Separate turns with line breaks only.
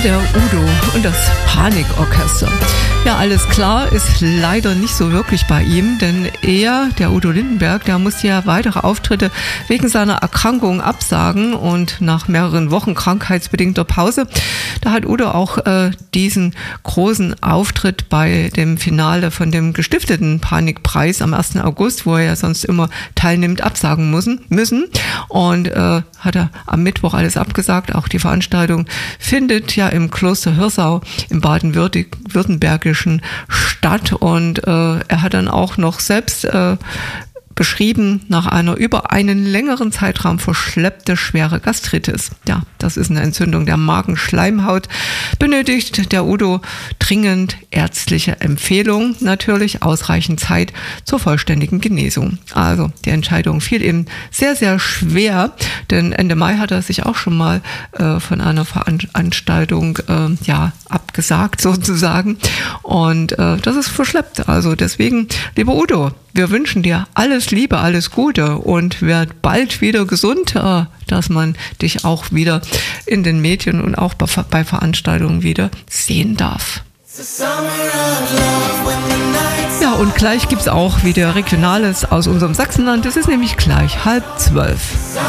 der Udo und das Panikorchester. Ja, alles klar, ist leider nicht so wirklich bei ihm, denn der Udo Lindenberg, der musste ja weitere Auftritte wegen seiner Erkrankung absagen und nach mehreren Wochen krankheitsbedingter Pause, da hat Udo auch diesen großen Auftritt bei dem Finale von dem gestifteten Panikpreis am 1. August, wo er ja sonst immer teilnimmt, absagen müssen und hat er am Mittwoch alles abgesagt. Auch die Veranstaltung findet ja im Kloster Hirsau im baden-württembergischen Stadt und er hat dann auch noch selbst beschrieben, nach einer über einen längeren Zeitraum verschleppte schwere Gastritis. Ja, das ist eine Entzündung der Magenschleimhaut. Benötigt der Udo dringend ärztliche Empfehlung, natürlich ausreichend Zeit zur vollständigen Genesung. Also die Entscheidung fiel ihm sehr, sehr schwer, denn Ende Mai hat er sich auch schon mal von einer Veranstaltung abgesagt sozusagen und das ist verschleppt. Also deswegen, lieber Udo, wir wünschen dir alles Liebe, alles Gute und werd bald wieder gesund, dass man dich auch wieder in den Medien und auch bei Veranstaltungen wieder sehen darf. Ja, und gleich gibt's auch wieder Regionales aus unserem Sachsenland. Es ist nämlich gleich 11:30.